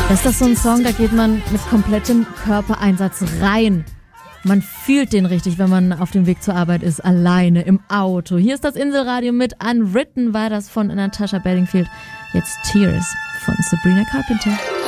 Ist das so ein Song, da geht man mit komplettem Körpereinsatz rein. Man fühlt den richtig, wenn man auf dem Weg zur Arbeit ist, alleine im Auto. Hier ist das Inselradio mit Unwritten, war das von Natasha Bedingfield. Jetzt Tears von Sabrina Carpenter.